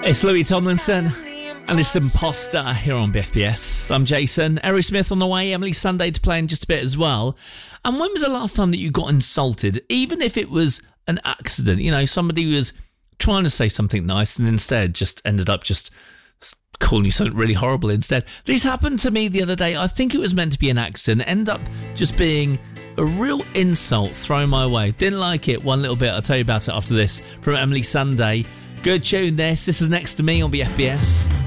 It's Louis Tomlinson and it's Imposter here on BFBS. I'm Jason. Aerosmith on the way, Emily Sunday to play in just a bit as well. And when was the last time that you got insulted, even if it was an accident? You know, somebody was trying to say something nice and instead just ended up just calling you something really horrible instead. This happened to me the other day. I think it was meant to be an accident. End up just being a real insult thrown my way. Didn't like it one little bit. I'll tell you about it after this from Emily Sunday. Good tune this. This is Next to Me on BFBS.